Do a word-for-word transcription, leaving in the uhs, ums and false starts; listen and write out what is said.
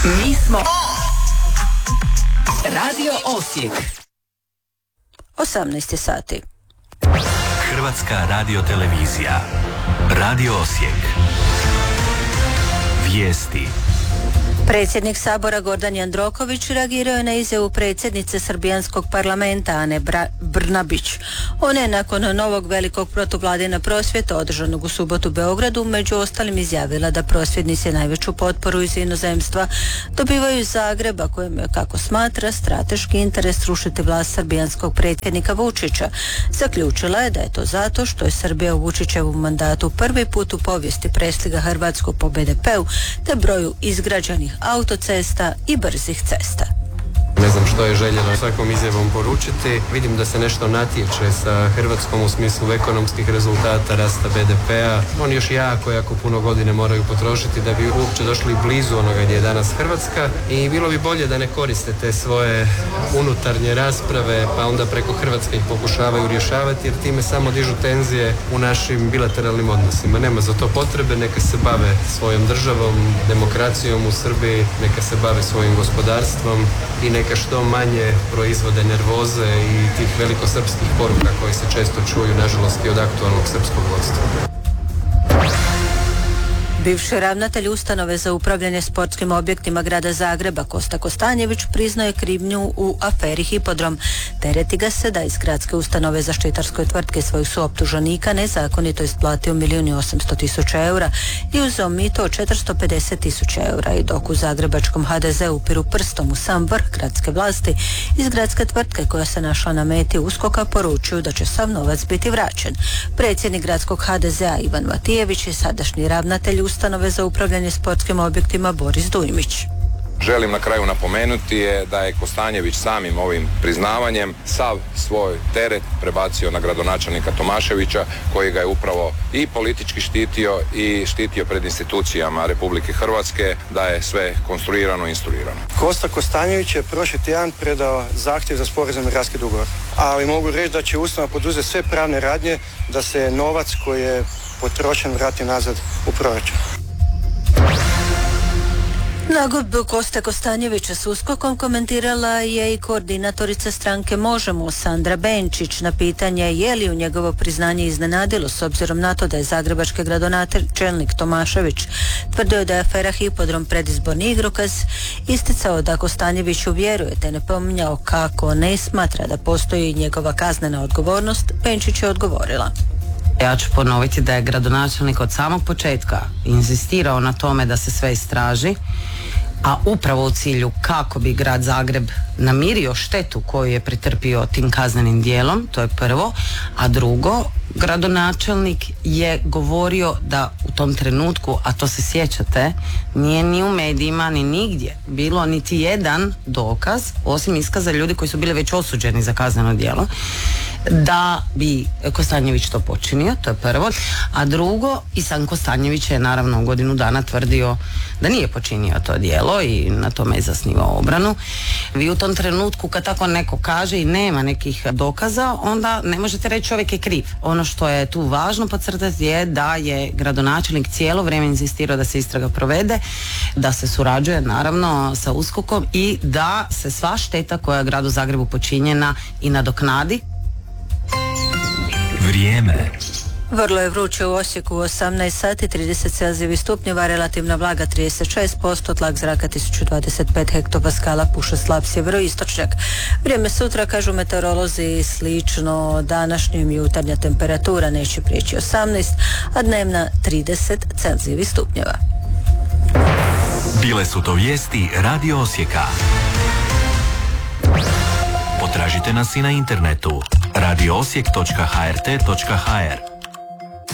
Mi smo Radio Osijek. osamnaest sati. Hrvatska radiotelevizija. Radio Osijek. Vijesti. Predsjednik Sabora Gordan Jandroković reagirao je na izjavu predsjednice srbijanskog parlamenta Ane Bra- Brnabić. Ona je nakon novog velikog protuvladina prosvjeta održanog u subotu u Beogradu među ostalim izjavila da prosvjednici najveću potporu iz inozemstva dobivaju iz Zagreba, kojem je, kako smatra, strateški interes rušiti vlast srbijanskog predsjednika Vučića. Zaključila je da je to zato što je Srbija u Vučićevom mandatu prvi put u povijesti prestigla Hrvatsku po be de peu te broju izgrađenih autocesta i brzih cesta. Ne znam što je željeno svakom izjavom poručiti. Vidim da se nešto natječe sa Hrvatskom u smislu ekonomskih rezultata, rasta be de pea. Oni još jako, jako puno godine moraju potrošiti da bi uopće došli blizu onoga gdje je danas Hrvatska i bilo bi bolje da ne koriste te svoje unutarnje rasprave pa onda preko Hrvatske ih pokušavaju rješavati jer time samo dižu tenzije u našim bilateralnim odnosima. Nema za to potrebe, neka se bave svojom državom, demokracijom u Srbiji, neka se bave svojim gospodarstvom i neka što manje proizvode nervoze i tih velikosrpskih poruka koji se često čuju, nažalost, i od aktualnog srpskog vodstva. Bivši ravnatelj ustanove za upravljanje sportskim objektima grada Zagreba Kosta Kostanjević priznao je krivnju u aferi Hipodrom. Tereti ga se da iz gradske ustanove zaštitarskoj tvrtke svojih suoptuženika nezakonito isplatio milijun i osamsto tisuća eura i uzeo mito od četiristo pedeset tisuća eura i dok u zagrebačkom ha de ze upiru prstom u sam vrh gradske vlasti iz gradske tvrtke koja se našla na meti uskoka poručuju da će sav novac biti vraćen. Predsjednik gradskog ha de zea Ivan Matijević i sadašnji ravnatelj ustanove za upravljanje sportskim objektima Boris Dujmić. Želim na kraju napomenuti je da je Kostanjević samim ovim priznavanjem sav svoj teret prebacio na gradonačelnika Tomaševića koji ga je upravo i politički štitio i štitio pred institucijama Republike Hrvatske da je sve konstruirano i instruirano. Kosta Kostanjević je prošli tjedan predao zahtjev za sporazumni raskid ugovora, ali mogu reći da će ustanova poduzeti sve pravne radnje da se novac koji je potrošen vrati nazad u proračun. Nagodbu Koste Kostanjevića s uskokom komentirala je i koordinatorica stranke Možemo Sandra Benčić na pitanje je li u njegovo priznanje iznenadilo s obzirom na to da je zagrebački gradonačelnik Tomašević tvrdio da je afera Hipodrom predizborni igrokaz, isticao da Kostanjeviću vjeruje te ne pominjao kako ne smatra da postoji njegova kaznena odgovornost. Benčić je odgovorila. Ja ću ponoviti da je gradonačelnik od samog početka inzistirao na tome da se sve istraži, a upravo u cilju kako bi grad Zagreb namirio štetu koju je pretrpio tim kaznenim dijelom, to je prvo, a drugo, gradonačelnik je govorio da u tom trenutku, a to se sjećate, nije ni u medijima ni nigdje bilo niti jedan dokaz, osim iskaza ljudi koji su bili već osuđeni za kazneno djelo, da bi Kostanjević to počinio, to je prvo, a drugo, i sam Kostanjević je naravno u godinu dana tvrdio da nije počinio to djelo i na tome je zasnivao obranu. Vi u tom trenutku kad tako neko kaže i nema nekih dokaza, onda ne možete reći čovjek je kriv. Ono što je tu važno podcrtati je da je gradonačelnik cijelo vrijeme inzistirao da se istraga provede, da se surađuje naravno sa uskokom i da se sva šteta koja je gradu Zagrebu počinjena i nadoknadi. Vrijeme. Vrlo je vruće u Osijeku, osamnaest sati trideset celzijevih stupnjeva, relativna vlaga trideset šest posto, tlak zraka tisuću dvadeset pet hektopaskala, puše slab sjeveroistočnjak. Vrijeme sutra, kažu meteorolozi, slično današnjim, jutarnja temperatura neće prijeći osamnaest, a dnevna trideset celzijevih stupnjeva. Bile su to vijesti Radio Osijeka. Potražite nas i na internetu radio osijek točka ha er te točka ha er.